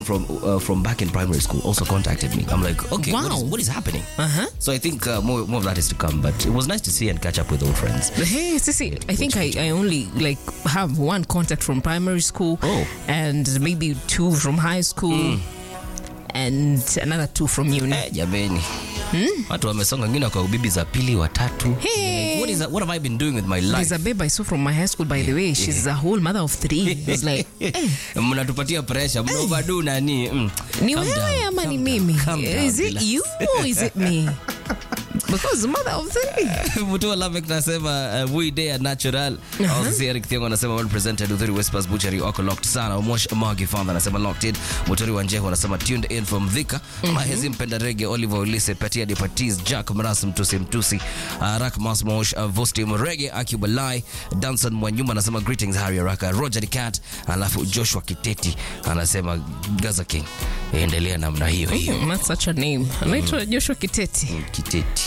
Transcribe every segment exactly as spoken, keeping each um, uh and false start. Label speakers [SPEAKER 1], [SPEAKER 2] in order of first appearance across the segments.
[SPEAKER 1] from uh, from back in primary school also contacted me. I'm like, okay,
[SPEAKER 2] wow.
[SPEAKER 1] what, is, what is happening?
[SPEAKER 2] Uh-huh.
[SPEAKER 1] So I think uh, more more of that is to come. But it was nice to see and catch up with old friends.
[SPEAKER 2] Hey, Sissy, I think I, I only like have one contact from primary school,
[SPEAKER 1] oh.
[SPEAKER 2] and maybe two from high school, mm. and another two from uni.
[SPEAKER 1] Eh, jameni. Hmm? Watu wamesonga wengine kwa bibi za pili watatu.
[SPEAKER 2] Hey.
[SPEAKER 1] What is that? What have I been doing with my life?
[SPEAKER 2] There's a babe I saw from my high school, by the way. She's a whole mother of three. It's like, eh.
[SPEAKER 1] Mnatupatia pressure. Mnaoverdue nani? Mm.
[SPEAKER 2] Ni wewe ama ni mimi? Is it you or is it me? Because mother of three.
[SPEAKER 1] Mutua Lamek nasema uh, we day natural. Uh-huh. Also Eric Thiongo nasema well presented. Uthuri Whispers Butchery wako locked sana. Mosh Magi Founder nasema locked in. Mutori Wanjeho nasema tuned in from Dhika. Mm-hmm. Mahezi mpenda rege Oliver Ulise Patia Depatis Jack Mras Mtusi Mtusi uh, Rak Mas Mosh uh, Vosti Mrege Akubalai Danson Mwanyuma nasema greetings Harry Araka Roger the Cat alafu Joshua Kiteti anasema Gaza King. Endelea namna hiyo hiyo.
[SPEAKER 2] Mm, that's such a name. Anaitwa mm. Joshua Kiteti.
[SPEAKER 1] Mm, Kiteti.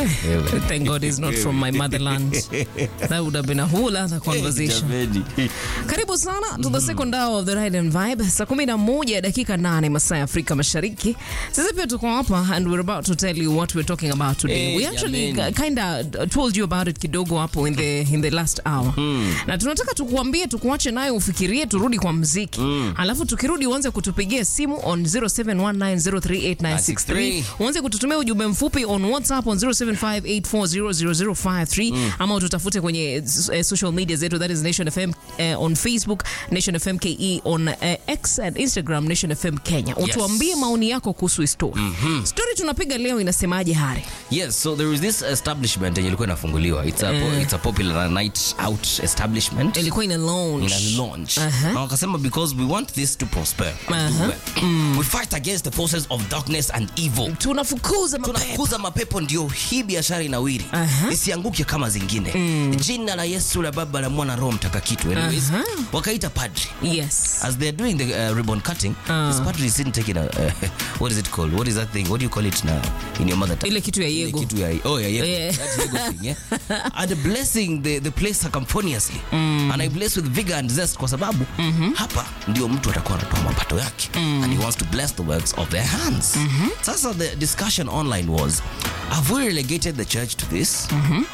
[SPEAKER 2] Thank God he's not from my motherland. That would have been a whole other conversation. Karibu sana to the second hour of the Ride and Vibe. Saa kumi na moja dakika nane masaa ya Afrika Mashariki. Sisi pia tuko hapa and we're about to tell you what we're talking about today.
[SPEAKER 1] Hey,
[SPEAKER 2] we actually
[SPEAKER 1] jameni.
[SPEAKER 2] kind of told you about it kidogo hapo in the in the last hour. Hmm. Na tunataka tukuambie tukuache nayo ufikirie turudi kwa muziki. Hmm. Alafu tukirudi uanze kutupigia simu on zero seven one nine zero three eight nine six three. Uanze kututumia ujumbe mfupi on WhatsApp on zero seven five eight four zero zero zero five three. Mm. Ama ututafute kwenye uh, social media zetu, that is Nation F M uh, on Facebook, Nation F M K E on uh, X and Instagram, Nation F M Kenya.
[SPEAKER 1] Yes.
[SPEAKER 2] Utuambie maoni yako kuhusu story. Mm-hmm. Story tunapiga leo inasemaje Hari?
[SPEAKER 1] Yes, so there is this establishment yenye ilikuwa inafunguliwa. It's a mm. it's a popular night out establishment.
[SPEAKER 2] Ilikuwa ina launch.
[SPEAKER 1] Ina launch.
[SPEAKER 2] Uh-huh.
[SPEAKER 1] Na wakasema because we want this to prosper.
[SPEAKER 2] Uh-huh.
[SPEAKER 1] Mm. We fight against the forces of darkness and evil.
[SPEAKER 2] Tunafukuza mapepo.
[SPEAKER 1] Tunafukuza mapepo ndio hii biashara inawiri.
[SPEAKER 2] Uh-huh.
[SPEAKER 1] Isianguke kama zingine. Mm. Jina la Yesu la Baba la Mwana Roho Mtakatifu. Anyways, uh-huh. wakaita padri.
[SPEAKER 2] Yes.
[SPEAKER 1] As they're doing the uh, ribbon cutting, uh. this padri is sitting taking a uh, what is it called? What is that thing? What do you call it now in your mother tongue?
[SPEAKER 2] Ile kitu ya yego.
[SPEAKER 1] Ile kitu ya oh yeah, yeah.
[SPEAKER 2] Yeah.
[SPEAKER 1] That yego thing, yeah. And blessing the the place circumponiously. Mm. And I bless with vigor and zest kwa sababu mm-hmm. hapa ndio mtu atakuwa anatoa mapato yake. Mm. And he wants to bless the works of their hands. Mm-hmm. Sasa the discussion online was, have we relegated the church to this? Mm-hmm.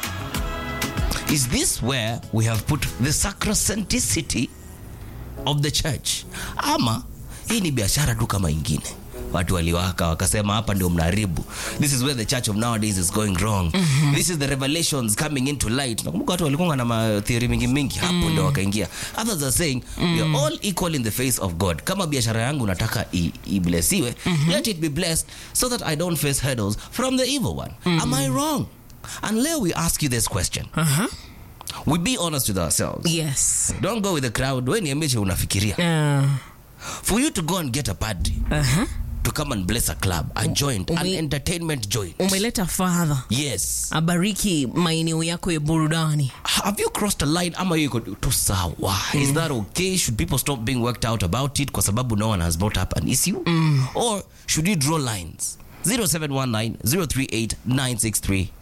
[SPEAKER 1] Is this where we have put the sacrosanctity of the church? Ama hii ni biashara tu kama ingine. Watu waliwaka wakasema hapa ndio mnaharibu. This is where the church of nowadays is going wrong. Mm-hmm. This is the revelations coming into light. Nakumbuka watu walikuwa na ma theory mingi mingi hapo mm. ndio wakaingia. Others are saying mm. we are all equal in the face of God. Kama biashara yangu nataka iblesiwe, mm-hmm. let it be blessed so that I don't face hurdles from the evil one. Mm-hmm. Am I wrong? And Leo, we ask you this question. Uh-huh. We be honest with ourselves.
[SPEAKER 2] Yes.
[SPEAKER 1] Don't go with the crowd. When you meche unafikiria.
[SPEAKER 2] Uh.
[SPEAKER 1] For you to go and get a party. Uh-huh. To come and bless a club, a joint, Ume, an entertainment joint.
[SPEAKER 2] Umeleta father.
[SPEAKER 1] Yes.
[SPEAKER 2] Abariki maeneo yako ya burudani.
[SPEAKER 1] Have you crossed a line ama yuko tu sawa? Mm. Is that okay? Should people stop being worked out about it kwa sababu no one has brought up an issue? Mm. Or should you draw lines? zero seven one nine zero three eight nine six three.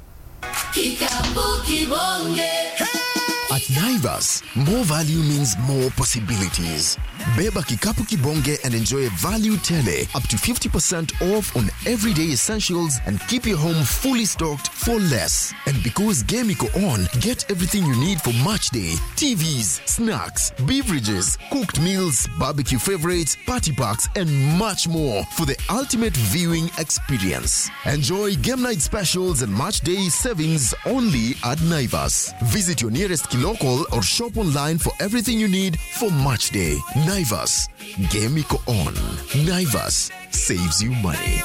[SPEAKER 3] At Naivas, more value means more possibilities. Beba Kikapu Kibonge and enjoy a value tele up to fifty percent off on everyday essentials and keep your home fully stocked for less. And because Game Iko on, get everything you need for match day. T Vs, snacks, beverages, cooked meals, barbecue favorites, party packs and much more for the ultimate viewing experience. Enjoy game night specials and match day savings only at Naivas. Visit your nearest local or shop online for everything you need for match day. Naivas, Game Iko on. Naivas saves you money.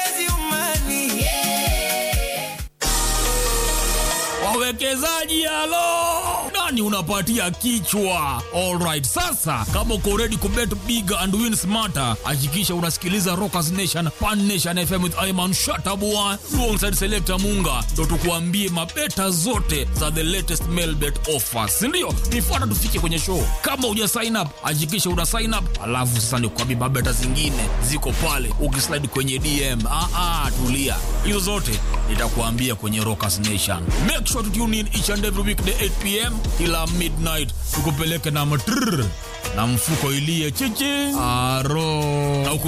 [SPEAKER 4] Wawekezaji halo, nani unapatia kichwa? Alright, sasa kama uko ready kubet big and win smarter, hakikisha unasikiliza Rockers Nation Pan Nation F M with Ayman Shatabua alongside Selector Munga, ndo tukuambie mabeta zote za the latest mail bet offers, ndio nifuata tufike kwenye show. Kama uja sign up, hakikisha una sign up, alafu sasa nikuambie mabeta zingine ziko pale, ukislide kwenye D M. Ah ah, tulia, hizo zote nitakuambia kwenye Rockers Nation. Make sure to tune in each and every weekday eight p m ila midnight, tukupeleke na matrrr na mfuko ilie chichi aro.